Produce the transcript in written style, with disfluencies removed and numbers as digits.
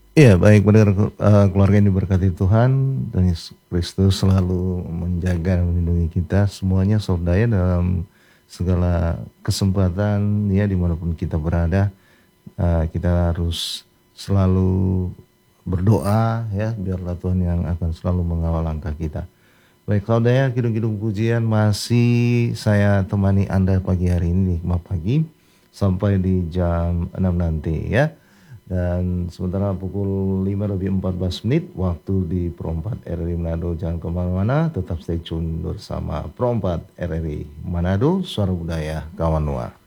Iya, baik pendengar keluarga yang diberkati Tuhan dan Yesus Kristus selalu menjaga dan melindungi kita semuanya saudara dalam segala kesempatan ya dimanapun kita berada. Kita harus selalu berdoa ya biarlah Tuhan yang akan selalu mengawal langkah kita. Baik saudara, kidung-kidung pujian masih saya temani Anda pagi hari ini, Hikmah Pagi sampai di jam 6 nanti ya. Dan sementara pukul 5 lebih 14 menit waktu di Pro 4 RRI Manado, jangan kemana-mana, tetap stay tune bersama Pro 4 RRI Manado, suara budaya kawan Nuar.